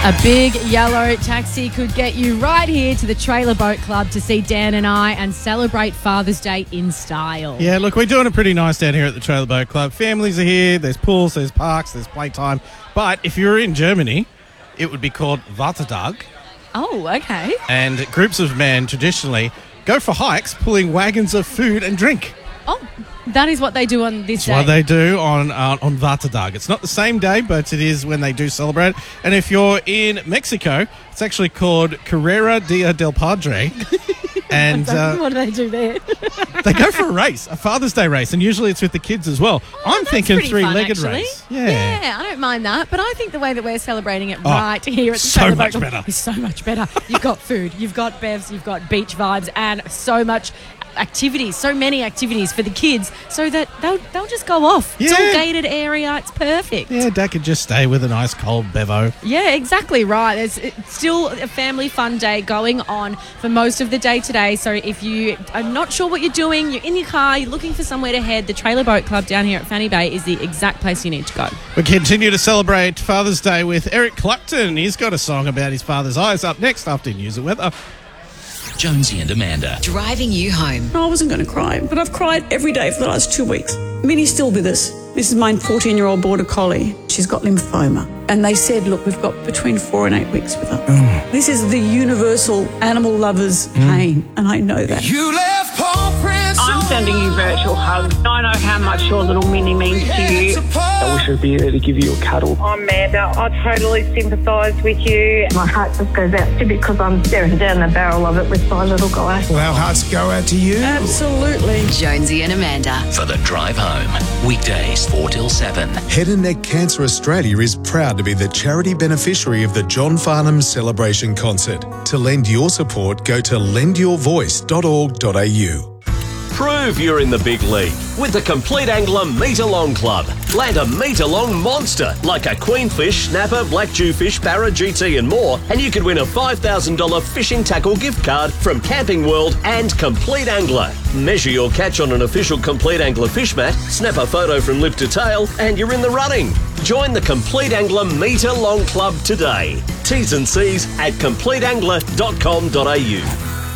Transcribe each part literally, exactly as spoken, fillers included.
A big yellow taxi could get you right here to the Trailer Boat Club to see Dan and I and celebrate Father's Day in style. Yeah, look, we're doing it pretty nice down here at the Trailer Boat Club. Families are here, there's pools, there's parks, there's playtime. But if you're in Germany, it would be called Vatertag. Oh, okay. And groups of men traditionally go for hikes pulling wagons of food and drink. Oh, that is what they do on this That's day. what they do on uh, on Vatertag. It's not the same day, but it is when they do celebrate. And if you're in Mexico, it's actually called Carrera Dia del Padre. And uh, what do they do there? they go for a race, a Father's Day race, and usually it's with the kids as well. Oh, I'm that's thinking pretty three-legged fun, actually. race. Yeah. yeah, I don't mind that, but I think the way that we're celebrating it Oh, right here at the so Trailer Boat much Club better. is so much better. You've got food, you've got bevs, you've got beach vibes, and so much activities, so many activities for the kids, so that they'll they'll just go off. Yeah. It's all gated area. It's perfect. Yeah, Dad could just stay with a nice cold bevo. Yeah, exactly right. There's it's still a family fun day going on for most of the day today. So if you are not sure what you're doing, you're in your car, you're looking for somewhere to head, the Trailer Boat Club down here at Fanny Bay is the exact place you need to go. We continue to celebrate Father's Day with Eric Clapton. He's got a song about his father's eyes up next after News and Weather. Jonesy and Amanda. Driving you home. I wasn't going to cry, but I've cried every day for the last two weeks. Minnie's still with us. This is my fourteen-year-old border collie. She's got lymphoma. And they said, look, we've got between four and eight weeks with her. Mm. This is the universal animal lover's mm. pain, and I know that. You left paw prints. I'm sending you virtual hugs. I know how much your little Minnie means to you. I wish I'd be there to give you a cuddle. I'm Amanda. I totally sympathise with you. My heart just goes out to you because I'm staring down the barrel of it with my little guy. Well, our hearts go out to you. Absolutely. Jonesy and Amanda. For the drive home. Weekdays four till seven. Head and Neck Cancer Australia is proud to be the charity beneficiary of the John Farnham Celebration Concert. To lend your support, go to lend your voice dot org dot a u. Prove you're in the big league with the Complete Angler Meter-Long Club. Land a meter-long monster like a queenfish, snapper, black jewfish, barra, G T and more, and you could win a five thousand dollars fishing tackle gift card from Camping World and Complete Angler. Measure your catch on an official Complete Angler fish mat, snap a photo from lip to tail, and you're in the running. Join the Complete Angler Meter-Long Club today. T's and C's at complete angler dot com dot a u.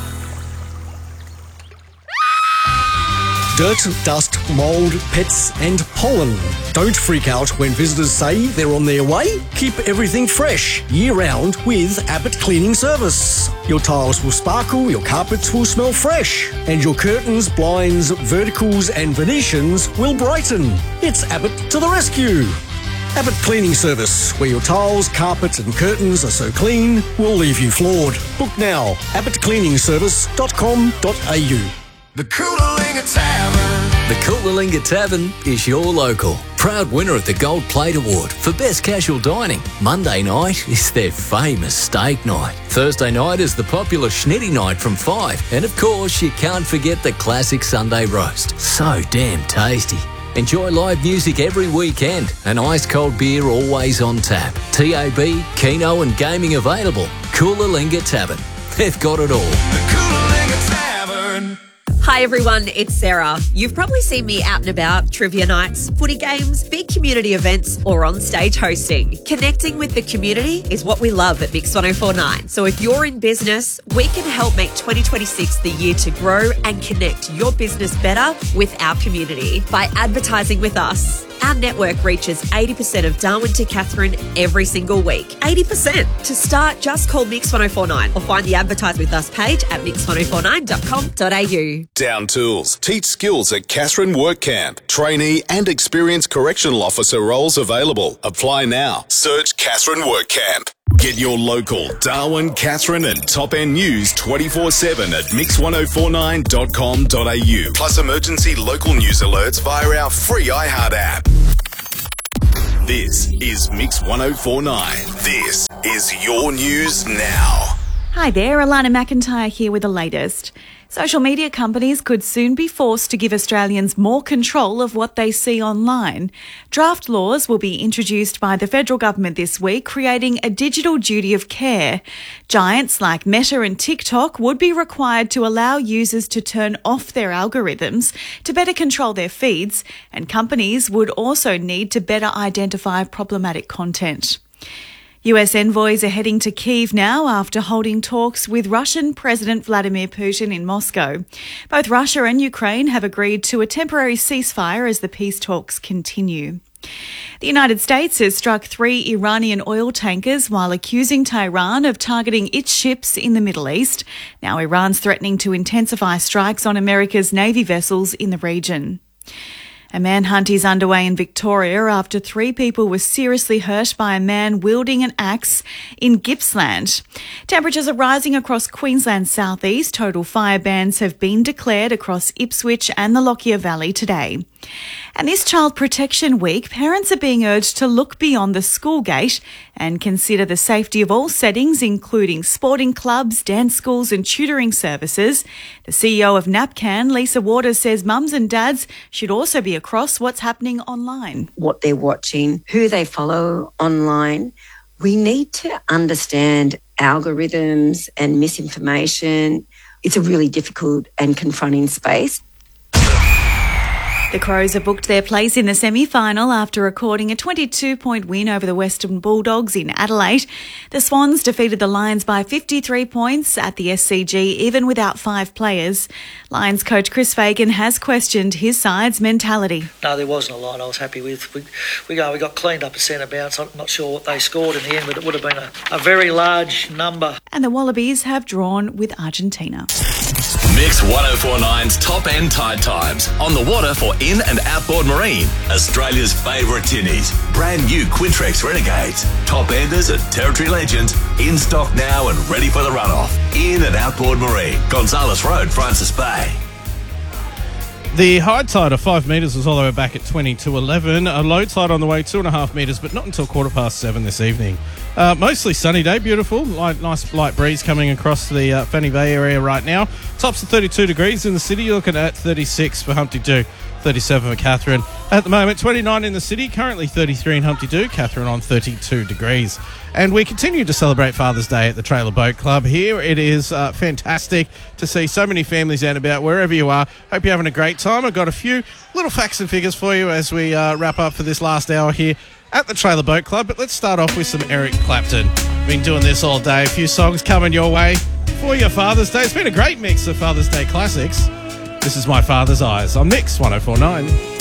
Dirt, dust, mould, pets and pollen. Don't freak out when visitors say they're on their way. Keep everything fresh year-round with Abbott Cleaning Service. Your tiles will sparkle, your carpets will smell fresh, and your curtains, blinds, verticals and Venetians will brighten. It's Abbott to the rescue. Abbott Cleaning Service, where your tiles, carpets and curtains are so clean, we'll leave you floored. Book now, abbott cleaning service dot com dot a u. The Coolalingga Tavern. The Coolalingga Tavern is your local. Proud winner of the Gold Plate Award for Best Casual Dining. Monday night is their famous steak night. Thursday night is the popular Schnitty night from five. And of course, you can't forget the classic Sunday roast. So damn tasty. Enjoy live music every weekend. An ice-cold beer always on tap. T A B, Keno and gaming available. Coolalingga Tavern. They've got it all. The Coolalingga Tavern. Hi everyone, it's Sarah. You've probably seen me out and about, trivia nights, footy games, big community events, or on stage hosting. Connecting with the community is what we love at Mix one oh four point nine. So if you're in business, we can help make twenty twenty-six the year to grow and connect your business better with our community by advertising with us. Our network reaches eighty percent of Darwin to Katherine every single week. eighty percent. To start, just call Mix one oh four point nine or find the Advertise With Us page at mix one oh four nine dot com dot a u. Down Tools. Teach skills at Katherine Work Camp. Trainee and experienced correctional officer roles available. Apply now. Search Katherine Work Camp. Get your local Darwin, Katherine and top end news twenty-four seven at mix one oh four nine dot com dot a u. Plus emergency local news alerts via our free iHeart app. This is Mix one oh four point nine. This is your news now. Hi there, Alana McIntyre here with the latest. Social media companies could soon be forced to give Australians more control of what they see online. Draft laws will be introduced by the federal government this week, creating a digital duty of care. Giants like Meta and TikTok would be required to allow users to turn off their algorithms to better control their feeds, and companies would also need to better identify problematic content. U S envoys are heading to Kyiv now after holding talks with Russian President Vladimir Putin in Moscow. Both Russia and Ukraine have agreed to a temporary ceasefire as the peace talks continue. The United States has struck three Iranian oil tankers while accusing Tehran of targeting its ships in the Middle East. Now Iran's threatening to intensify strikes on America's Navy vessels in the region. A manhunt is underway in Victoria after three people were seriously hurt by a man wielding an axe in Gippsland. Temperatures are rising across Queensland's southeast. Total fire bans have been declared across Ipswich and the Lockyer Valley today. And this Child Protection Week, parents are being urged to look beyond the school gate and consider the safety of all settings, including sporting clubs, dance schools and tutoring services. The C E O of NAPCAN, Lisa Waters, says mums and dads should also be across what's happening online. What they're watching, who they follow online. We need to understand algorithms and misinformation. It's a really difficult and confronting space. The Crows have booked their place in the semi-final after recording a twenty-two point win over the Western Bulldogs in Adelaide. The Swans defeated the Lions by fifty-three points at the S C G, even without five players. Lions coach Chris Fagan has questioned his side's mentality. No, there wasn't a lot I was happy with. We we, go, we got cleaned up a centre bounce. I'm not sure what they scored in the end, but it would have been a, a very large number. And the Wallabies have drawn with Argentina. Mix one oh four point nine's Top End Tide Times. On the water for in- and outboard marine. Australia's favourite tinnies. Brand new Quintrex Renegades. Top Enders and Territory Legends. In stock now and ready for the runoff. In- and outboard marine. Gonzales Road, Francis Bay. The high tide of five metres was all the way back at twenty to eleven. A low tide on the way, two and a half metres, but not until quarter past seven this evening. Uh, mostly sunny day, beautiful. Light, nice light breeze coming across the uh, Fanny Bay area right now. Tops of thirty-two degrees in the city. You're looking at thirty-six for Humpty Doo, thirty-seven for Catherine. At the moment, twenty-nine in the city, currently thirty-three in Humpty Doo, Catherine on thirty-two degrees. And we continue to celebrate Father's Day at the Trailer Boat Club here. It is uh, fantastic to see so many families out and about wherever you are. Hope you're having a great time. I've got a few little facts and figures for you as we uh, wrap up for this last hour here at the Trailer Boat Club. But let's start off with some Eric Clapton. Been doing this all day. A few songs coming your way for your Father's Day. It's been a great mix of Father's Day classics. This is My Father's Eyes on Mix one oh four point nine.